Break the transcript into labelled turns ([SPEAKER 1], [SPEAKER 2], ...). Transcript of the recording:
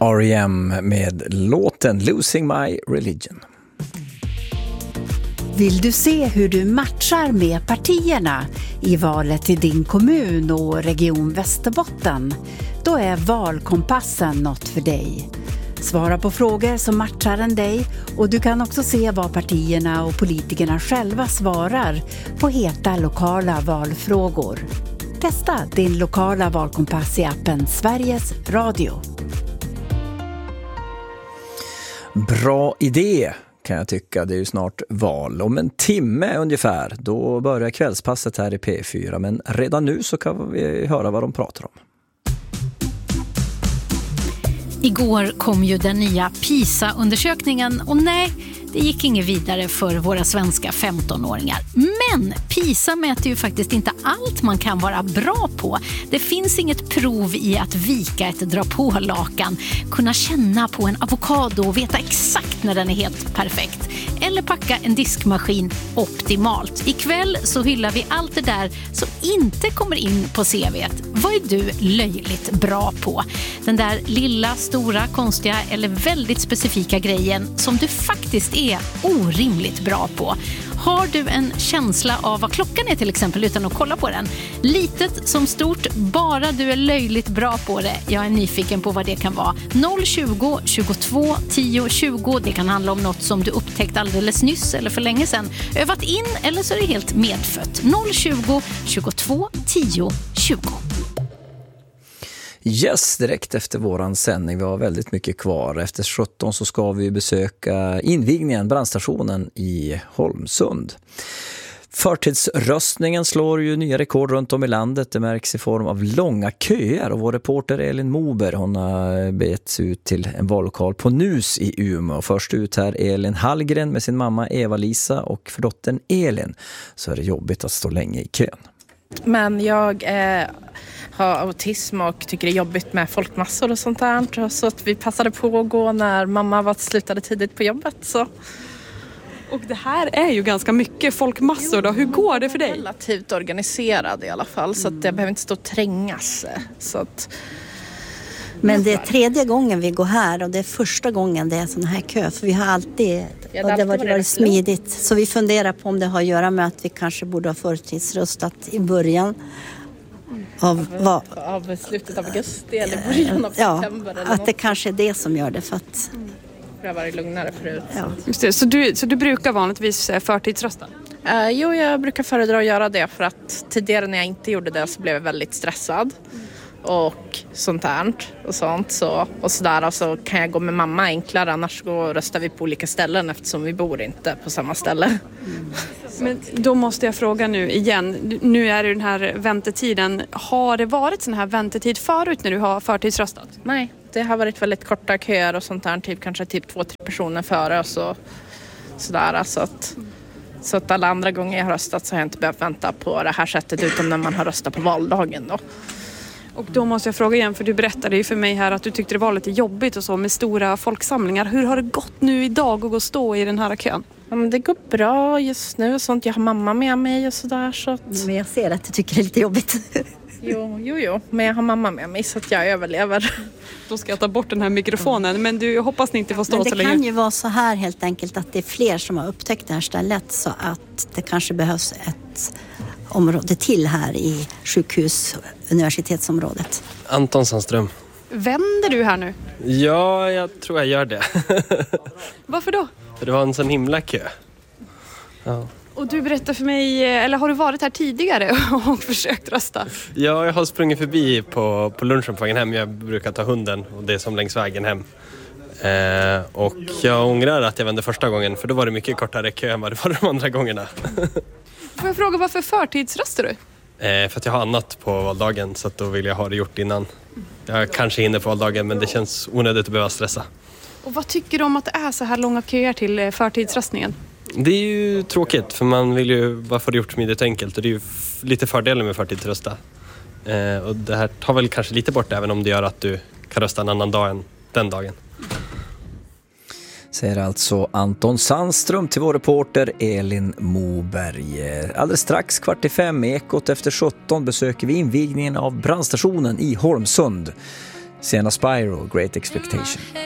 [SPEAKER 1] R.E.M. med låten Losing My Religion.
[SPEAKER 2] Vill du se hur du matchar med partierna i valet i din kommun och region Västerbotten? Då är Valkompassen något för dig. Svara på frågor som matchar en dig och du kan också se vad partierna och politikerna själva svarar på heta lokala valfrågor. Testa din lokala valkompass i appen Sveriges Radio.
[SPEAKER 1] Bra idé kan jag tycka. Det är ju snart val. Om en timme ungefär, då börjar kvällspasset här i P4. Men redan nu så kan vi höra vad de pratar om.
[SPEAKER 3] Igår kom ju den nya PISA-undersökningen och nej, det gick inget vidare för våra svenska 15-åringar. Men PISA mäter ju faktiskt inte allt man kan vara bra på. Det finns inget prov i att vika ett dra på lakan, kunna känna på en avokado och veta exakt när den är helt perfekt. Eller packa en diskmaskin optimalt. Ikväll så hyllar vi allt det där som inte kommer in på CV:t. Vad är du löjligt bra på? Den där lilla, stora, konstiga eller väldigt specifika grejen som du faktiskt är orimligt bra på. Har du en känsla av vad klockan är till exempel utan att kolla på den? Litet som stort, bara du är löjligt bra på det. Jag är nyfiken på vad det kan vara. 020 22 10 20. Det kan handla om något som du upptäckt alldeles nyss eller för länge sedan. Övat in eller så är det helt medfött. 020 22 10 20.
[SPEAKER 1] Yes, direkt efter våran sändning. Vi har väldigt mycket kvar. Efter 17 så ska vi besöka invigningen, brandstationen i Holmsund. Förtidsröstningen slår ju nya rekord runt om i landet. Det märks i form av långa köer. Och vår reporter Elin Moberg, hon har betts ut till en vallokal på Nus i Umeå. Först ut här Elin Hallgren med sin mamma Eva-Lisa och för dottern Elin. Så är det jobbigt att stå länge i kön.
[SPEAKER 4] Men jag har autism och tycker det är jobbigt med folkmassor och sånt där. Så att vi passade på att gå när mamma slutade tidigt på jobbet. Så.
[SPEAKER 5] Och det här är ju ganska mycket folkmassor då. Hur går det för dig?
[SPEAKER 4] Relativt organiserad i alla fall så att jag behöver inte stå och trängas. Så att...
[SPEAKER 6] Men det är tredje gången vi går här och det är första gången det är sån här kö. För vi har alltid, och det har varit smidigt. Så vi funderar på om det har att göra med att vi kanske borde ha förtidsröstat i början.
[SPEAKER 4] Av slutet av augusti eller början av september. Eller
[SPEAKER 6] att det kanske är det som gör det för att...
[SPEAKER 4] Det har varit lugnare förut.
[SPEAKER 6] Ja.
[SPEAKER 5] Just det, så du brukar vanligtvis förtidsrösta?
[SPEAKER 4] Jo, jag brukar föredra att göra det för att tidigare när jag inte gjorde det så blev jag väldigt stressad. Och sånt här och sånt och sådär, och så kan jag gå med mamma enklare, annars röstar vi på olika ställen eftersom vi bor inte på samma ställe.
[SPEAKER 5] Men då måste jag fråga nu igen, nu är det den här väntetiden, har det varit sån här väntetid förut när du har förtidsröstat?
[SPEAKER 4] Nej, det har varit väldigt korta köer och sånt där, kanske 2-3 personer före och sådär, så att alla andra gånger jag har röstat så har jag inte behövt vänta på det här sättet utom när man har röstat på valdagen då.
[SPEAKER 5] Och då måste jag fråga igen, för du berättade ju för mig här att du tyckte det var lite jobbigt och så med stora folksamlingar. Hur har det gått nu idag att gå och stå i den här kön?
[SPEAKER 4] Ja, men det går bra just nu och sånt. Jag har mamma med mig och sådär. Så att...
[SPEAKER 6] Men jag ser att du tycker det är lite jobbigt.
[SPEAKER 4] Jo, men jag har mamma med mig så att jag överlever.
[SPEAKER 5] Då ska jag ta bort den här mikrofonen, men du hoppas ni inte får stå så länge.
[SPEAKER 6] Men det kan ju vara så här helt enkelt att det är fler som har upptäckt det här stället så att det kanske behövs ett område till här i sjukhus-universitetsområdet.
[SPEAKER 7] Anton Sandström.
[SPEAKER 5] Vänder du här nu?
[SPEAKER 7] Ja, jag tror jag gör det.
[SPEAKER 5] Varför då?
[SPEAKER 7] För det var en sån himla kö. Ja.
[SPEAKER 5] Och du berättar för mig, eller har du varit här tidigare och försökt rösta?
[SPEAKER 7] Ja, jag har sprungit förbi på lunchen på vägen hem. Jag brukar ta hunden och det är som längs vägen hem. Och jag ångrar att jag vände första gången, för då var det mycket kortare kö än vad det var de andra gångerna.
[SPEAKER 5] Får jag fråga, varför förtidsröstar du?
[SPEAKER 7] För att jag har annat på valdagen, så att då vill jag ha det gjort innan. Jag kanske hinner på valdagen, men det känns onödigt att behöva stressa.
[SPEAKER 5] Och vad tycker du om att det är så här långa köer till förtidsröstningen?
[SPEAKER 7] Det är ju tråkigt, för man vill ju bara få det gjort smidigt och enkelt. Och det är ju lite fördelar med förtidsrösta. Och det här tar väl kanske lite bort, även om det gör att du kan rösta en annan dag än den dagen.
[SPEAKER 1] Säger alltså Anton Sandström till vår reporter Elin Moberg. Alldeles strax 4:45, Ekot efter 17, besöker vi invigningen av brandstationen i Holmsund. Sienna Spyro, Great Expectation.